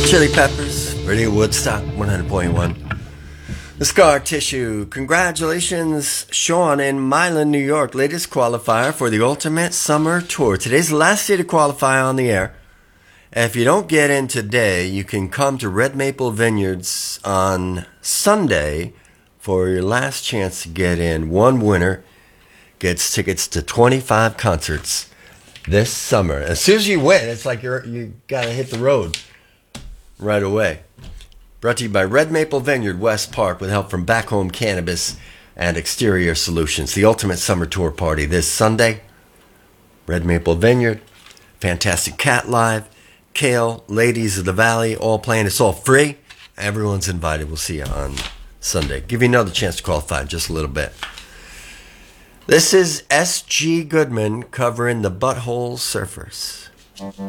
Chili Peppers, Radio Woodstock 100.1. The Scar Tissue. Congratulations, Sean in Milan, New York. Latest qualifier for the Ultimate Summer Tour. Today's the last day to qualify on the air. If you don't get in today, you can come to Red Maple Vineyards on Sunday for your last chance to get in. One winner gets tickets to 25 concerts this summer. As soon as you win, it's like you got to hit the road right away. Brought to you by Red Maple Vineyard, West Park, with help from Back Home Cannabis and Exterior Solutions. The Ultimate Summer Tour Party this Sunday. Red Maple Vineyard, Fantastic Cat Live, Kale, Ladies of the Valley, all playing. It's all free. Everyone's invited. We'll see you on Sunday. Give you another chance to qualify in just a little bit. This is S.G. Goodman covering the Butthole Surfers.